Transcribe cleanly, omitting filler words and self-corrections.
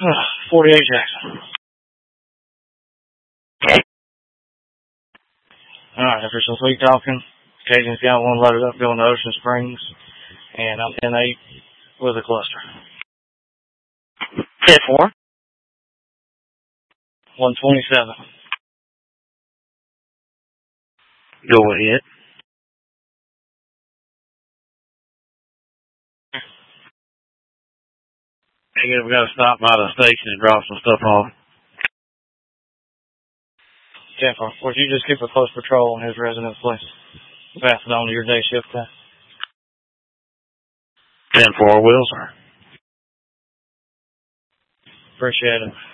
48 Jackson. Alright, after some sweet talking, Cajun's got one loaded up going to Ocean Springs, and I'm 10-8 with a cluster. 10-4. 127. Go ahead. Again, we got to stop by the station and drop some stuff off. 10-4. Would you just keep a close patrol on his residence, please? Pass it on to your day shift guy. 10-4, Will, sir. Appreciate it.